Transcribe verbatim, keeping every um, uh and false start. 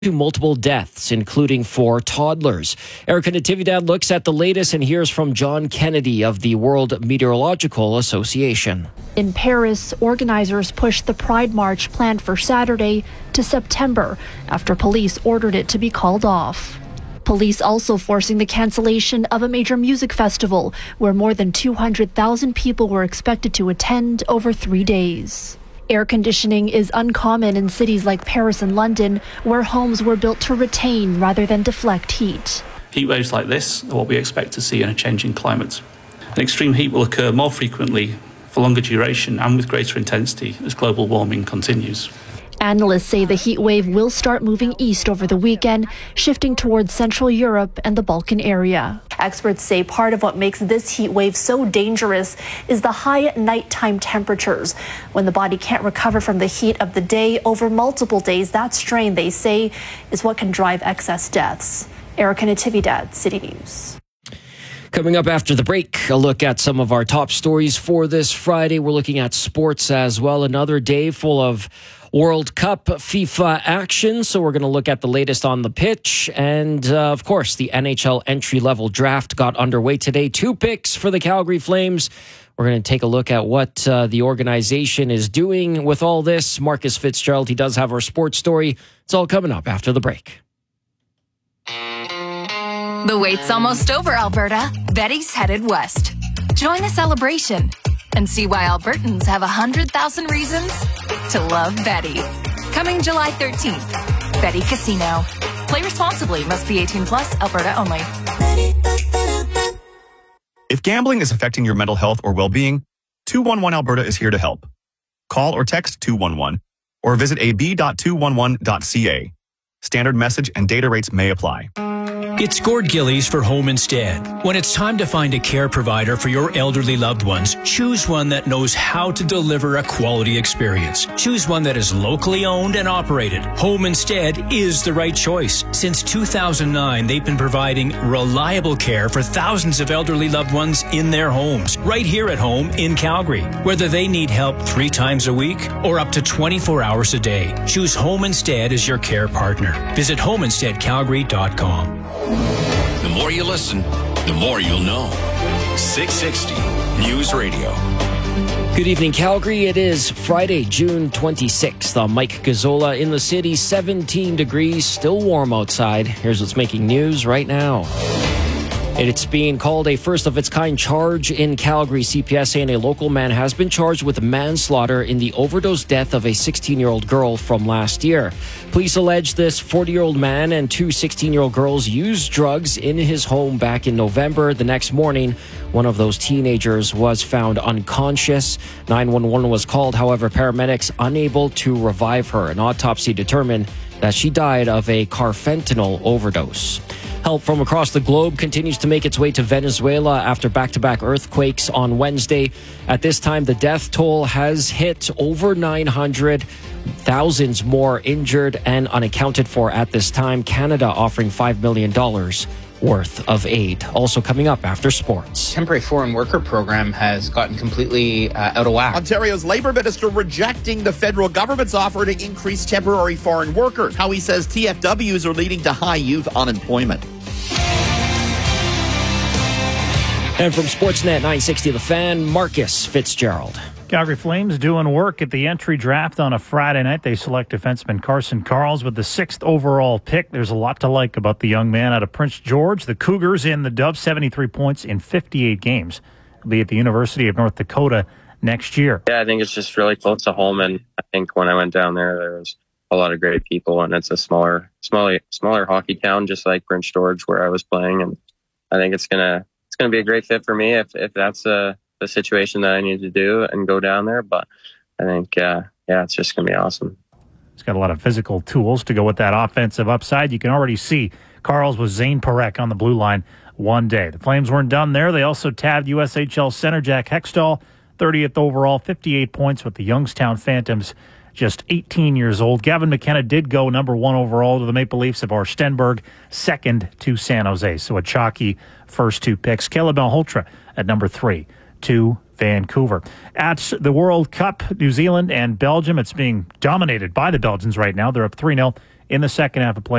multiple deaths, including four toddlers. Erica Natividad looks at the latest and hears from John Kennedy of the World Meteorological Association. In Paris, organizers pushed the Pride March planned for Saturday to September after police ordered it to be called off. Police also forcing the cancellation of a major music festival where more than two hundred thousand people were expected to attend over three days. Air conditioning is uncommon in cities like Paris and London, where homes were built to retain rather than deflect heat. Heat waves like this are what we expect to see in a changing climate. And extreme heat will occur more frequently, for longer duration, and with greater intensity as global warming continues. Analysts say the heat wave will start moving east over the weekend, shifting towards Central Europe and the Balkan area. Experts say part of what makes this heat wave so dangerous is the high nighttime temperatures. When the body can't recover from the heat of the day over multiple days, that strain, they say, is what can drive excess deaths. Erica Natividad, City News. Coming up after the break, a look at some of our top stories for this Friday. We're looking at sports as well. Another day full of World Cup FIFA action. So we're going to look at the latest on the pitch. And, uh, of course, the N H L entry-level draft got underway today. Two picks for the Calgary Flames. We're going to take a look at what uh, the organization is doing with all this. Marcus Fitzgerald, he does have our sports story. It's all coming up after the break. The wait's almost over, Alberta. Betty's headed west. Join the celebration and see why Albertans have one hundred thousand reasons to love Betty. Coming July thirteenth. Betty Casino. Play responsibly. Must be eighteen plus. Alberta only. If gambling is affecting your mental health or well-being, two one one Alberta is here to help. Call or text two one one or visit a b dot two one one dot c a. Standard message and data rates may apply. It's Gord Gillies for Home Instead. When it's time to find a care provider for your elderly loved ones, choose one that knows how to deliver a quality experience. Choose one that is locally owned and operated. Home Instead is the right choice. Since two thousand nine, they've been providing reliable care for thousands of elderly loved ones in their homes, right here at home in Calgary. Whether they need help three times a week or up to twenty-four hours a day, choose Home Instead as your care partner. Visit home instead calgary dot com. The more you listen, the more you'll know. six sixty News Radio. Good evening, Calgary. It is Friday, June twenty-sixth. I'm Mike Gazzola in the city. seventeen degrees, still warm outside. Here's what's making news right now. It's being called a first-of-its-kind charge in Calgary. C P S saying a local man has been charged with manslaughter in the overdose death of a sixteen-year-old girl from last year. Police allege this forty-year-old man and two sixteen-year-old girls used drugs in his home back in November. The next morning, one of those teenagers was found unconscious. nine one one was called, however, paramedics unable to revive her. An autopsy determined that she died of a carfentanil overdose. Help from across the globe continues to make its way to Venezuela after back-to-back earthquakes on Wednesday. At this time, the death toll has hit over nine hundred. Thousands more injured and unaccounted for at this time. Canada offering five million dollars worth of aid. Also coming up after sports. Temporary foreign worker program has gotten completely uh, out of whack. Ontario's Labour Minister rejecting the federal government's offer to increase temporary foreign workers. How he says T F Ws are leading to high youth unemployment. And from Sportsnet nine sixty The Fan, Marcus Fitzgerald. Calgary Flames doing work at the entry draft on a Friday night. They select defenseman Carson Karls with the sixth overall pick. There's a lot to like about the young man out of Prince George. The Cougars in the dub, seventy-three points in fifty-eight games. He'll be at the University of North Dakota next year. Yeah, I think it's just really close to home, and I think when I went down there, there was a lot of great people, and it's a smaller, smaller, smaller hockey town, just like Prince George, where I was playing, and I think it's gonna it's gonna be a great fit for me if if that's a the situation that I need to do and go down there. But I think, uh, yeah, it's just going to be awesome. He's got a lot of physical tools to go with that offensive upside. You can already see Karls with Zane Parekh on the blue line one day. The Flames weren't done there. They also tabbed U S H L center Jack Hextall, thirtieth overall, fifty-eight points with the Youngstown Phantoms, just eighteen years old. Gavin McKenna did go number one overall to the Maple Leafs of Arstenberg, second to San Jose. So a chalky first two picks. Caleb Malhotra at number three to Vancouver. At the World Cup, New Zealand and Belgium, it's being dominated by the Belgians right now. They're up three nil in the second half of play.